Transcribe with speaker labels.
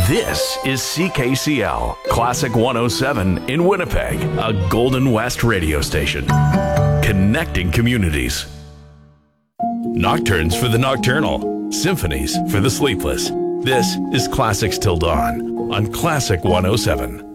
Speaker 1: This is CKCL, Classic 107 in Winnipeg, a Golden West radio station. Connecting communities. Nocturnes for the nocturnal, symphonies for the sleepless. This is Classics Till Dawn on Classic 107.